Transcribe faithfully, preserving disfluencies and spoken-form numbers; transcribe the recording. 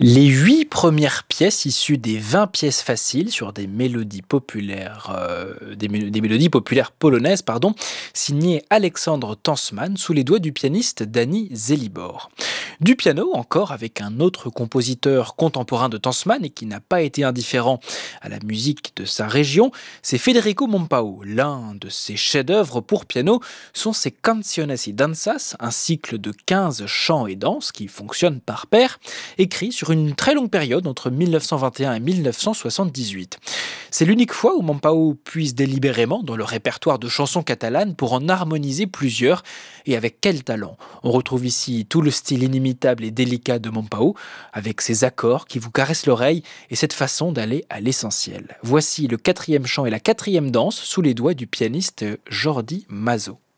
Les huit premières pièces issues des vingt pièces faciles sur des mélodies populaires, euh, des, mé- des mélodies populaires polonaises, pardon, signées Alexandre Tansman sous les doigts du pianiste Danny Zelibor. Du piano encore avec un autre compositeur contemporain de Tansman et qui n'a pas été indifférent à la musique de sa région, c'est Federico Mompao. L'un de ses chefs-d'œuvre pour piano sont ses Canciones y Danzas, un cycle de quinze chants et danses qui fonctionne par paire, écrit sur une très longue période entre mille neuf cent vingt et un et mille neuf cent soixante-dix-huit. C'est l'unique fois où Mompao puise délibérément dans le répertoire de chansons catalanes pour en harmoniser plusieurs, et avec quel talent. On retrouve ici tout le style inimitable et délicat de Mompao, avec ses accords qui vous caressent l'oreille et cette façon d'aller à l'essentiel. Voici le quatrième chant et la quatrième danse sous les doigts du pianiste Jordi Mazo.